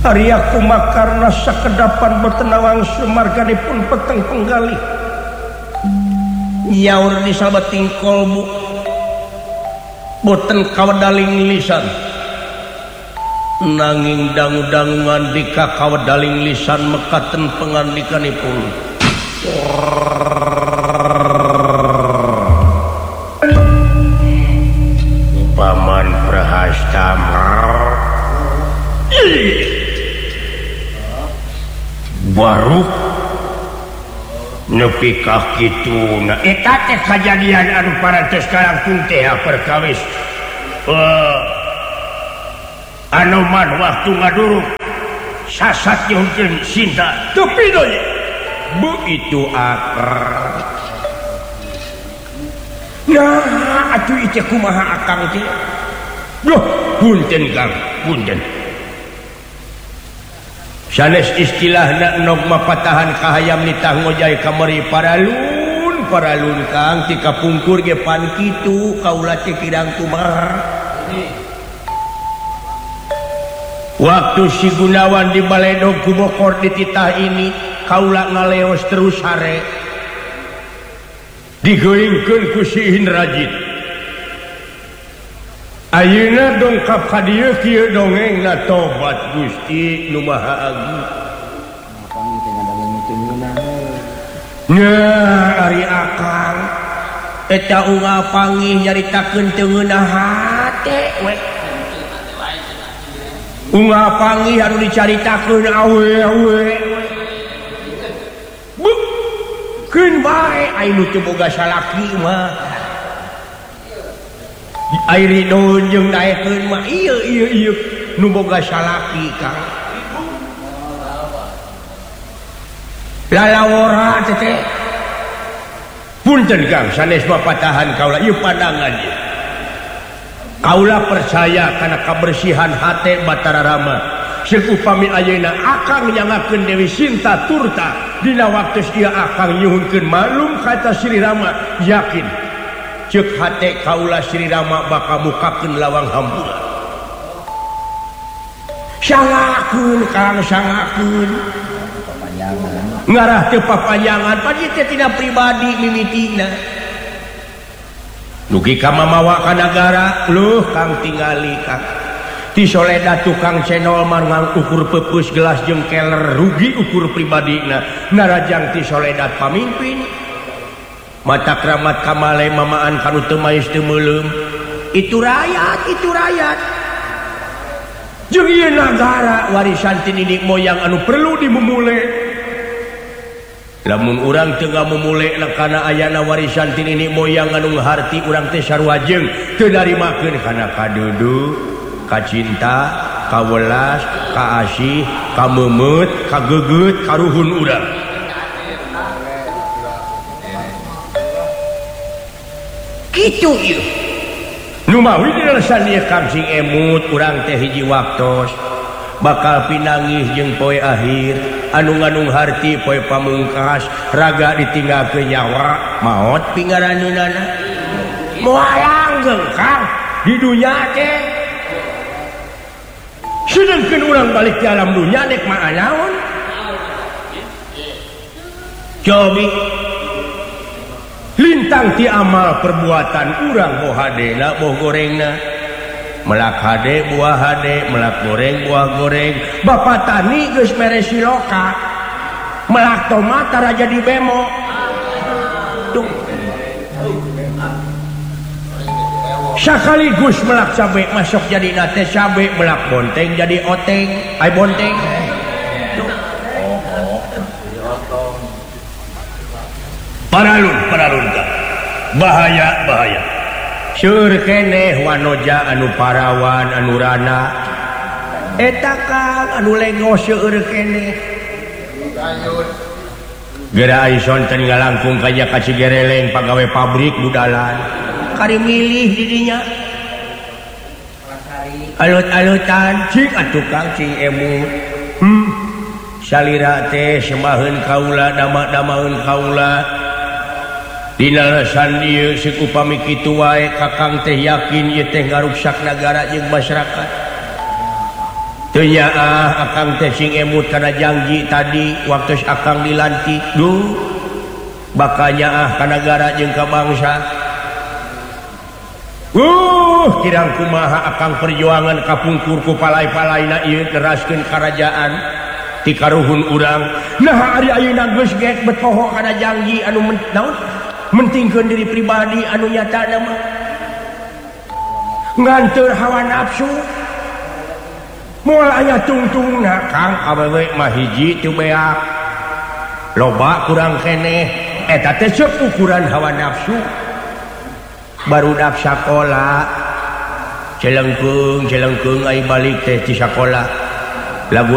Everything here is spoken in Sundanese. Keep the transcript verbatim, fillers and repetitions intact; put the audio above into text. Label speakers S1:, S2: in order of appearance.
S1: Ari aku makarna sakedapan bertenawang sumarganipun peteng penggali nyaur di sabating kolbu boten kawedaling lisan nanging dangu-dangu ngandika kawedaling lisan mekaten pengandikanipun Paman Prahasta baru nepi ka kituna eta teh kajadian anu parantos kalangkung teh perkawis uh, anu man waktu ngaduruk sasat nyungkeun Sinta tepi deui bu itu akar nah atuh ieu kumaha akang teh loh punten Kang punten sanes istilahna nog mapatahan kahayam nitah ngojay kamari paralun paralun Kang ti kapungkur ge pan kitu kaula teh kirang kumaha waktu si Gunawan di Baledog ku Bokor di titah ini kaula ngaleos terus hare digeulingkeun ku si Hindrajit ayeuna dongkap ka dieu kieu dongengna tobat Gusti Nu Maha Agung. Nya ari akang eta unggal panggih nyaritakeun teu ngeunah hate we. Unggal panggih anu dicaritakeun awe-awe. Bu keun bae aya nu teu boga salaki mah. Airi daun jeung daekeun mah ieu ieu ieu nu boga salaki Kang lalawora teh punten Kang sanes mapatahan kaula ieu pandangan ieu kaula percaya kana kabersihan hate Batara Rama ceuk upami ayeuna akang nyangakeun Dewi Sinta turta dina waktos ieu akang nyuhunkeun malum kata Sri Rama yakin ceuk hate kaula Sri Rama bakal mukakeun lawang hampura sangakeun Kang sangakeun ngarah teu papanjangan padi teh tina pribadi mimitina nugi ka mamawa ka nagara luh Kang tingali Kang ti Soledad tukang cenol mangang ukur pepeus gelas jeung keler rugi ukur pribadina narajang ti Soledad pamimpin mata kramat kamale mamaan kanu teu maes teu meulem itu rakyat itu rakyat jeung ieu nagara warisan ti nenek moyang anu perlu dimumule lamun urang teu ngamumule kana ayana warisan ti nenek moyang anu ngaharti urang teh sarua jeung teu narimakeun kana kadudu kacinta kawelas kaasih kameumeut kageget karuhun urang gitu ieu nu mawi dina sandieu Kang sing emut urang teh hiji waktos bakal pinangih jeung poe akhir anu nganung harti poe pamungkas raga ditinggalkeun nyawa maot pingaraneunana moal langgeng Kang di dunya teh sedengkeun urang balik di alam dunya dek mah naon cobi lintang ti amal perbuatan urang boh hadena boh gorengna melak hade buah hade melak goreng buah goreng bapak tani geus mere siloka melak tomat tara jadi bemo tuh sakaligus melak cabe masuk jadi nate cabe melak bonteng jadi oteng ay bonteng paralun paralun Kang bahaya bahaya seueur keneh wanoja anu parawan anu rana eta Kang anu lengos seueur keneh geura aison teh ngalangkung kaya ka Cigereleng pagawe pabrik budalan kari milih di dinya alut-alutan cing atuh Kang cing emut hmm salira teh semaheun kaula dama-damaeun kaula dina sandieu ceuk upami kitu wae Kakang teh yakin ieu teh ngaruksak nagara jeung masyarakat Tanya ah akang teh sing emut karena janji tadi waktu akang dilantik duh bakanya ah ka negara jeung ka bangsa uh kirang kumaha akang perjuangan kapungkur ku palai-palaina ieu neraskeun karajaan ti karuhun urang nah ari ayeuna geus gek betoho kana janji anu naon mentingkeun diri pribadi anu nyatana mah nganteur hawa nafsu moal aya tungtungna Kang awewe mah hiji teu beak loba kurang keneh eta teh ceuk ukuran hawa nafsu barudak sakola celengkeung celengkeung ai balik teh ti sakola lagu